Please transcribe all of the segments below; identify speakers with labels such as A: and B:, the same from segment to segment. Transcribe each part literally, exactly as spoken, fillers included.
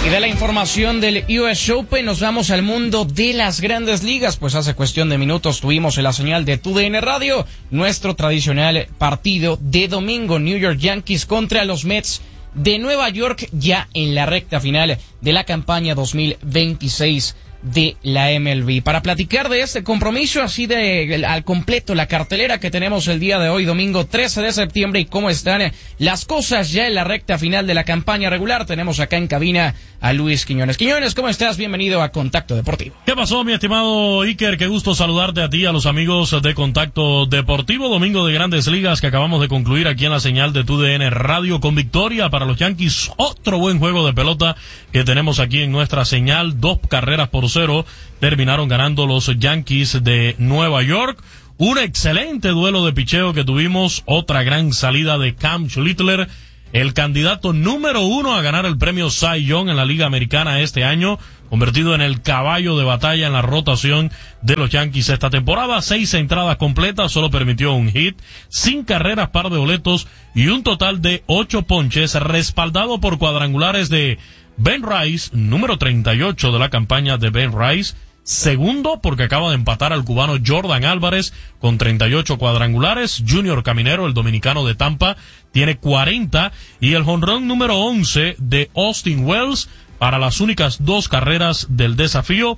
A: Y de la información del U S Open nos vamos al mundo de las grandes ligas, pues hace cuestión de minutos tuvimos en la señal de T U D N Radio nuestro tradicional partido de domingo, New York Yankees contra los Mets de Nueva York, ya en la recta final de la campaña dos mil veintiséis de la M L B. Para platicar de este compromiso, así de al completo la cartelera que tenemos el día de hoy, domingo trece de septiembre, y cómo están las cosas ya en la recta final de la campaña regular, tenemos acá en cabina a Luis Quiñones. Quiñones, ¿cómo estás? Bienvenido a Contacto Deportivo.
B: ¿Qué pasó, mi estimado Iker? Qué gusto saludarte a ti y a los amigos de Contacto Deportivo. Domingo de Grandes Ligas que acabamos de concluir aquí en la señal de T U D N Radio con victoria para los Yankees. Otro buen juego de pelota que tenemos aquí en nuestra señal. Dos carreras por cero terminaron ganando los Yankees de Nueva York. Un excelente duelo de picheo que tuvimos. Otra gran salida de Cam Schlittler, el candidato número uno a ganar el premio Cy Young en la Liga Americana este año, convertido en el caballo de batalla en la rotación de los Yankees esta temporada. Seis entradas completas, solo permitió un hit, sin carreras, par de boletos y un total de ocho ponches, respaldado por cuadrangulares de Ben Rice, número treinta y ocho de la campaña de Ben Rice. Segundo, porque acaba de empatar al cubano Jordan Álvarez con treinta y ocho cuadrangulares. Junior Caminero, el dominicano de Tampa, tiene cuarenta. Y el jonrón número once de Austin Wells para las únicas dos carreras del desafío.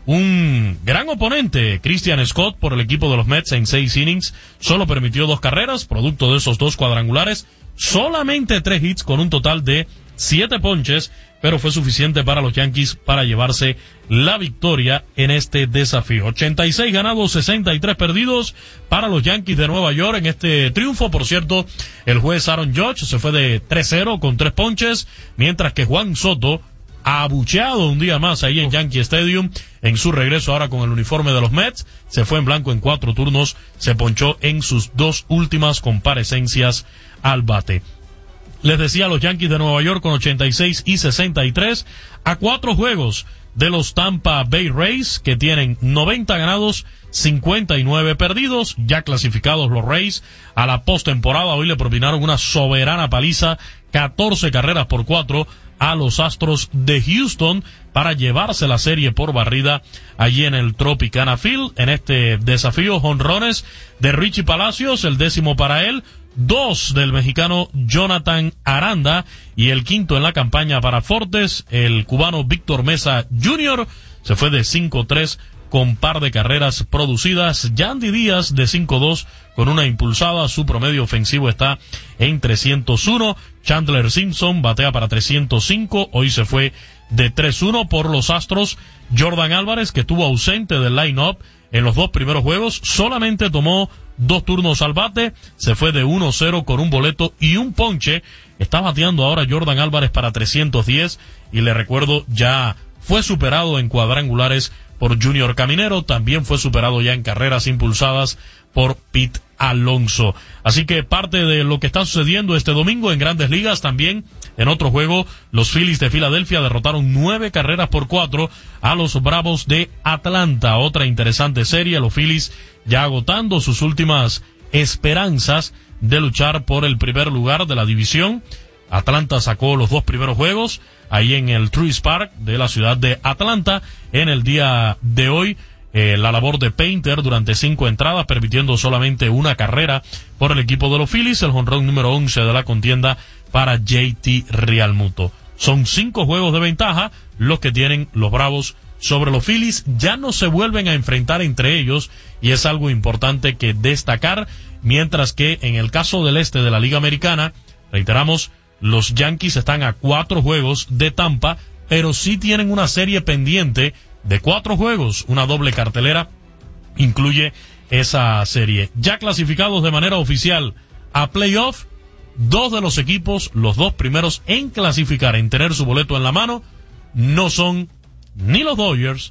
B: Un gran oponente, Christian Scott, por el equipo de los Mets en seis innings. Solo permitió dos carreras, producto de esos dos cuadrangulares. Solamente tres hits con un total de siete ponches, pero fue suficiente para los Yankees para llevarse la victoria en este desafío. ochenta y seis ganados, sesenta y tres perdidos para los Yankees de Nueva York en este triunfo. Por cierto, el juez Aaron Judge se fue de tres cero con tres ponches, mientras que Juan Soto, abucheado un día más ahí en Yankee Stadium, en su regreso ahora con el uniforme de los Mets, se fue en blanco en cuatro turnos, se ponchó en sus dos últimas comparecencias al bate. Les decía, los Yankees de Nueva York con ochenta y seis y sesenta y tres, a cuatro juegos de los Tampa Bay Rays, que tienen noventa ganados, cincuenta y nueve perdidos, ya clasificados los Rays a la postemporada. Hoy le propinaron una soberana paliza, catorce carreras por cuatro, a los Astros de Houston para llevarse la serie por barrida allí en el Tropicana Field. En este desafío, jonrones de Richie Palacios, el décimo para él, dos del mexicano Jonathan Aranda y el quinto en la campaña para Fortes, el cubano Víctor Mesa junior Se fue de cinco tres con par de carreras producidas. Yandy Díaz de cinco dos con una impulsada. Su promedio ofensivo está en trescientos uno. Chandler Simpson batea para trescientos cinco. Hoy se fue de tres uno por los Astros. Jordan Álvarez, que estuvo ausente del line-up en los dos primeros juegos, solamente tomó dos turnos al bate, se fue de uno cero con un boleto y un ponche. Está bateando ahora Jordan Álvarez para trescientos diez y le recuerdo, ya fue superado en cuadrangulares por Junior Caminero, también fue superado ya en carreras impulsadas por Pete Alonso. Así que parte de lo que está sucediendo este domingo en Grandes Ligas. También en otro juego, los Phillies de Filadelfia derrotaron nueve carreras por cuatro a los Bravos de Atlanta. Otra interesante serie, los Phillies ya agotando sus últimas esperanzas de luchar por el primer lugar de la división. Atlanta sacó los dos primeros juegos ahí en el Truist Park de la ciudad de Atlanta. En el día de hoy, eh, la labor de Painter durante cinco entradas, permitiendo solamente una carrera por el equipo de los Phillies. El jonrón número once de la contienda para J T Realmuto. Son cinco juegos de ventaja los que tienen los Bravos sobre los Phillies. Ya no se vuelven a enfrentar entre ellos y es algo importante que destacar. Mientras que en el caso del este de la Liga Americana, reiteramos, los Yankees están a cuatro juegos de Tampa, pero sí tienen una serie pendiente de cuatro juegos. Una doble cartelera incluye esa serie. Ya clasificados de manera oficial a playoff, dos de los equipos, los dos primeros en clasificar, en tener su boleto en la mano, no son ni los Dodgers,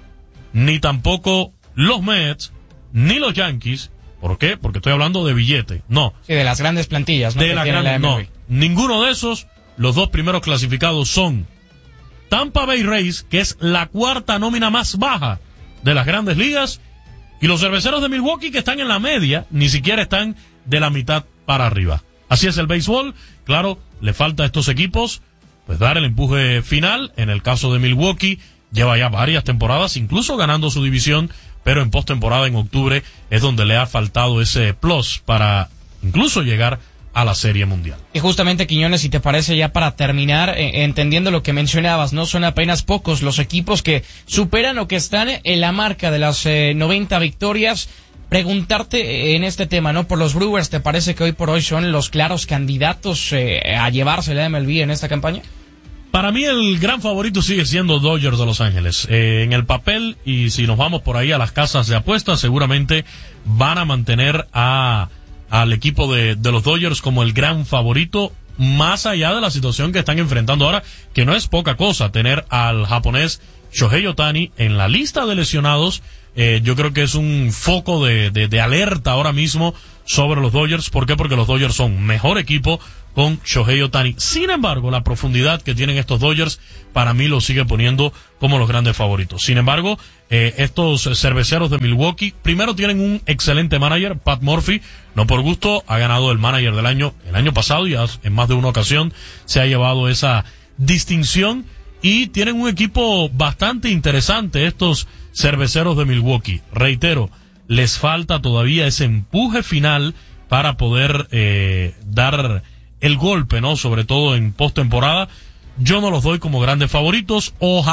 B: ni tampoco los Mets, ni los Yankees. ¿Por qué? Porque estoy hablando de billete. No.
A: Sí, de las grandes plantillas, ¿no?
B: De la gran,
A: la
B: no. Ninguno de esos. Los dos primeros clasificados son Tampa Bay Rays, que es la cuarta nómina más baja de las grandes ligas, y los Cerveceros de Milwaukee, que están en la media, ni siquiera están de la mitad para arriba. Así es el béisbol. Claro, le falta a estos equipos pues dar el empuje final. En el caso de Milwaukee, lleva ya varias temporadas, incluso ganando su división, pero en postemporada en octubre es donde le ha faltado ese plus para incluso llegar a la Serie Mundial.
A: Y justamente, Quiñones, si te parece, ya para terminar, eh, entendiendo lo que mencionabas, no son apenas pocos los equipos que superan o que están en la marca de las eh, noventa victorias. Preguntarte en este tema, ¿no? Por los Brewers, ¿te parece que hoy por hoy son los claros candidatos eh, a llevarse la M L B en esta campaña?
B: Para mí el gran favorito sigue siendo Dodgers de Los Ángeles. Eh, en el papel, y si nos vamos por ahí a las casas de apuestas, seguramente van a mantener a al equipo de, de los Dodgers como el gran favorito, más allá de la situación que están enfrentando ahora, que no es poca cosa tener al japonés Shohei Ohtani en la lista de lesionados. Eh, yo creo que es un foco de, de, de alerta ahora mismo sobre los Dodgers. ¿Por qué? Porque los Dodgers son mejor equipo con Shohei Ohtani. Sin embargo, la profundidad que tienen estos Dodgers para mí los sigue poniendo como los grandes favoritos. Sin embargo, eh, estos cerveceros de Milwaukee primero tienen un excelente manager, Pat Murphy. No por gusto, ha ganado el manager del año el año pasado y en más de una ocasión se ha llevado esa distinción. Y tienen un equipo bastante interesante estos cerveceros de Milwaukee. Reitero, les falta todavía ese empuje final para poder eh, dar el golpe, ¿no? Sobre todo en postemporada. Yo no los doy como grandes favoritos. Ojalá